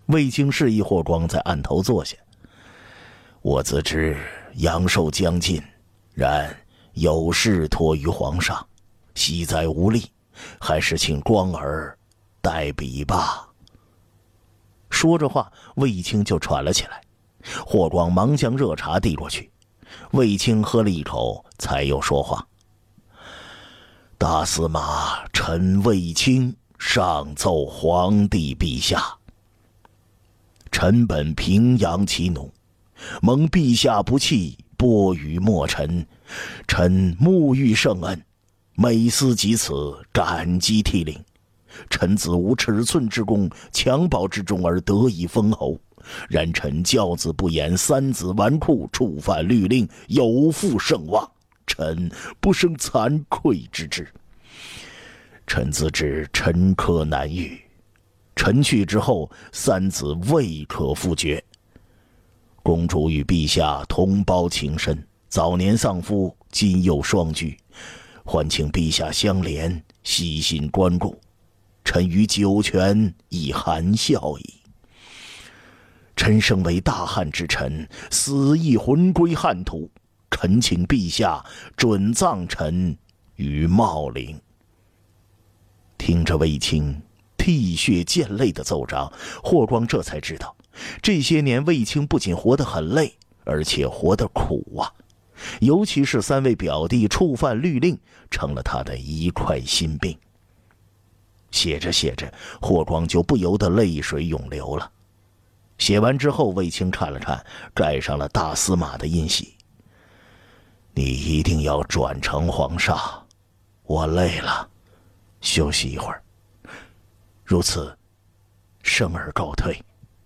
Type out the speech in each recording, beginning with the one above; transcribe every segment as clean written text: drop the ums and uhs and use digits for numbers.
卫青示意霍光在案头坐下。我自知阳寿将尽，然有事托于皇上，惜在无力，还是请光儿代笔吧。说着话，卫青就喘了起来。霍光忙将热茶递过去，卫青喝了一口，才又说话：大司马臣卫青上奏皇帝陛下，臣本平阳其怒，蒙陛下不弃，拨予莫臣，臣沐浴圣恩，每思及此，感激涕零。臣自无尺寸之功，襁褓之中而得以封侯，然臣教子不严，三子纨绔，触犯律令，有负圣望，臣不生惭愧之志。臣自知臣科难遇，臣去之后，三子未可复绝。公主与陛下同胞情深，早年丧夫，今又双居，还请陛下相怜，悉心关顾。臣于九泉已含笑矣。臣生为大汉之臣，死亦魂归汉土，恳请陛下准葬臣于茂陵。听着卫青涕血溅泪的奏章，霍光这才知道，这些年卫青不仅活得很累，而且活得苦啊。尤其是三位表弟触犯律令，成了他的一块心病。写着写着，霍光就不由得泪水涌流了。写完之后，卫青看了看，盖上了大司马的印玺。你一定要转呈皇上，我累了，休息一会儿。如此，生儿告退。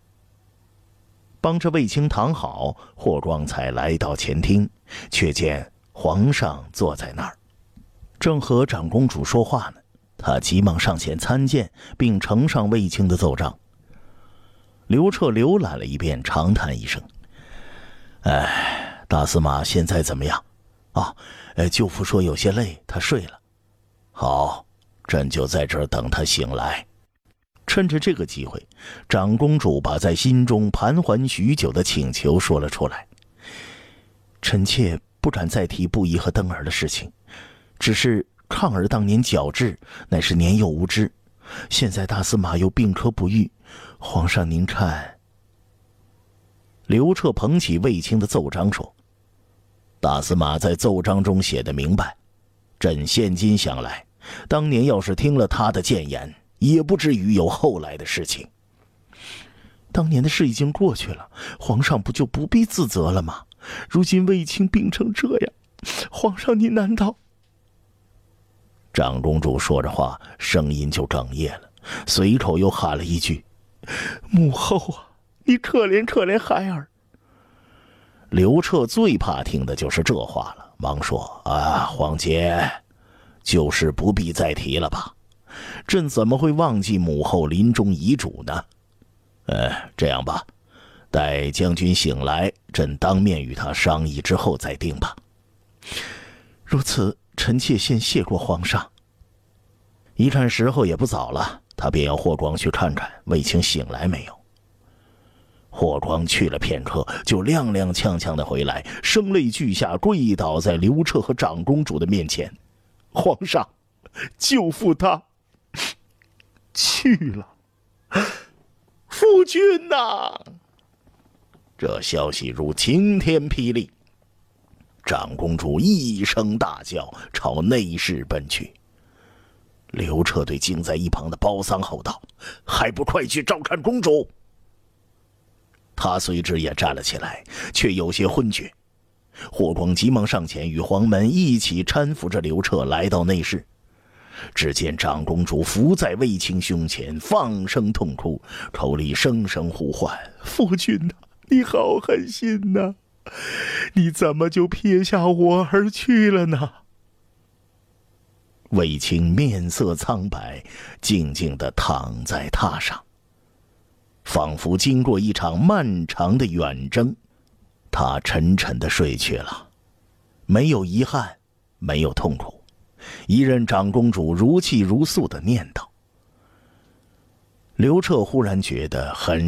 帮着卫青躺好，霍光才来到前厅，却见皇上坐在那儿，正和长公主说话呢。他急忙上前参见，并呈上卫青的奏章。刘彻浏览了一遍，长叹一声：大司马现在怎么样？舅父说有些累，他睡了。好，朕就在这儿等他醒来。趁着这个机会，长公主把在心中盘桓许久的请求说了出来。臣妾不敢再提不仪和登儿的事情，只是抗儿当年矫治，乃是年幼无知，现在大司马又病科不愈，皇上您看。刘彻捧起卫青的奏章说：大司马在奏章中写得明白，朕现今想来，当年要是听了他的谏言，也不至于有后来的事情。当年的事已经过去了，皇上不就不必自责了吗？如今卫青病成这样，皇上您难道……长公主说着话，声音就哽咽了，随口又喊了一句：母后啊，你可怜可怜孩儿。刘彻最怕听的就是这话了，忙说：皇姐，旧事不必再提了吧，朕怎么会忘记母后临终遗嘱呢？这样吧，待将军醒来，朕当面与他商议之后再定吧。如此，臣妾先谢过皇上。一看时候也不早了，他便要霍光去看看卫青醒来没有。霍光去了片刻，就踉踉跄跄的回来，声泪俱下，跪倒在刘彻和长公主的面前：皇上，舅父他去了。夫君呐！这消息如晴天霹雳，长公主一声大叫，朝内室奔去。刘彻对惊在一旁的包桑吼道：还不快去照看公主！他随之也站了起来，却有些昏厥。霍光急忙上前与黄门一起搀扶着刘彻来到内室。只见长公主伏在卫青胸前，放声痛哭，口里声声呼唤：夫君呐，你好狠心呐！你怎么就撇下我而去了呢？卫青面色苍白，静静地躺在榻上，仿佛经过一场漫长的远征，他沉沉地睡去了，没有遗憾，没有痛苦，一任长公主如泣如诉的念叨。刘彻忽然觉得很